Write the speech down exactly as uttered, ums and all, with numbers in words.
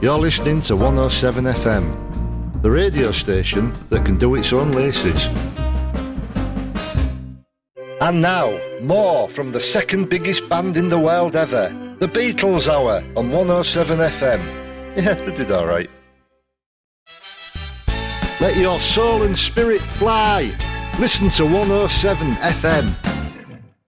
You're listening to one oh seven F M, the radio station that can do its own laces. And now, more from the second biggest band in the world ever, the Beatles Hour on one oh seven F M. Yeah, they did alright. Let your soul and spirit fly. Listen to one oh seven F M.